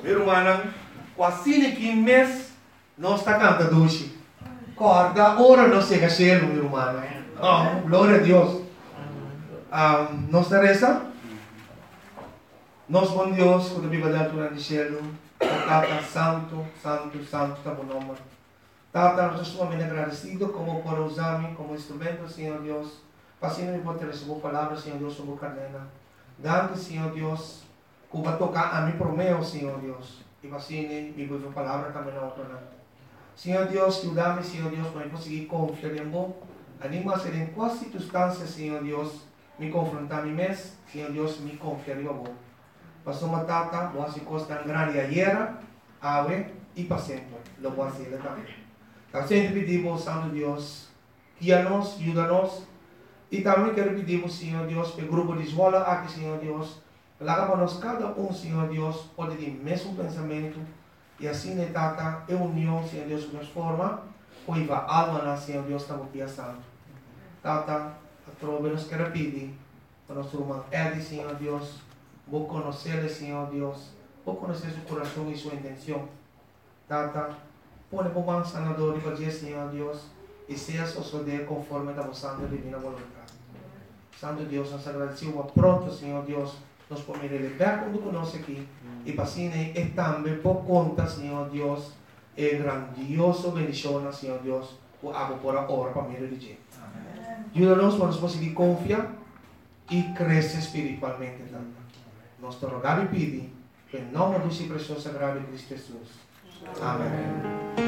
Meu irmão, quase que mês nós está cantando hoje. Corda, hora não chega cedo, meu irmão. Oh, glória a Deus. Nós está reza? Nós, bom Deus, quando a Bíblia dá durante o céu, Tata, santo, santo, santo, está bom nome. Tata, nós estamos muito agradecidos como por usar-me como instrumento, Senhor Deus. Assim, eu vou ter essa boa palavra, Senhor Deus, sobre a cadena. Dando, Senhor Deus, que vai tocar a mim por meu, Senhor Deus. E assim, me vou ver a palavra também na outra. Senhor Deus, ajuda-me, Senhor Deus, para eu conseguir confiar em você. Anima ser em quais circunstâncias, Senhor Deus, me confrontar a mim mesmo, Senhor Deus, me confiar em você. Passou uma tata, boa se costa grande ayer, ave e para sempre. Lo voy a hacer também. Então, sempre pedimos, Santo Deus, guia-nos, ajuda-nos. E também quero pedir, Senhor Deus, para o grupo de escola aqui, Senhor Deus, para que nós, cada um, Senhor Deus, pode ter o mesmo pensamento. E assim, tata, é união, Senhor Deus, de forma, pois a alma, Senhor Deus, está aqui, Santo. Tata, a trova nos quer pedir, para nosso irmão Eddie, Senhor Deus, vou conhecer, Senhor Deus, vou conhecer seu coração e sua intenção. Tata, põe como um sanador e fazer, Senhor Deus, e seja suceder conforme a vossa divina vontade. Santo Deus, nós agradecemos pronto, Senhor Deus, nós podemos levar quando conosco aqui, e para assim, e também por conta, Senhor Deus, é grandioso bendição, Senhor Deus, o água por a hora para me dirigir. Ajuda-nos para nós conseguir confiar e crescer espiritualmente também. Nós te rogamos e pedimos, em nome do seu precioso sagrado de Cristo Jesus. Amém.